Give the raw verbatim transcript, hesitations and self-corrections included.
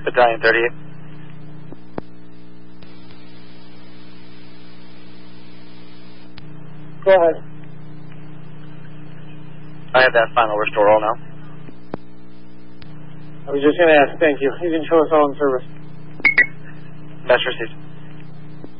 Battalion thirty-eight. Go ahead. I have that final restore all now. I was just going to ask, thank you. You can show us all in service. That's received.